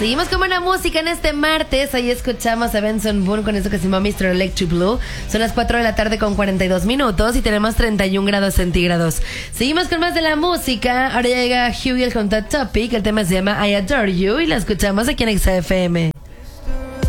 Seguimos con buena música en este martes. Ahí escuchamos a Benson Boone con eso que se llama Mr. Electric Blue. Son las 4 de la tarde con 42 minutos y tenemos 31 grados centígrados. Seguimos con más de la música. Ahora ya llega Huey con That Topic. El tema se llama I Adore You y la escuchamos aquí en XFM.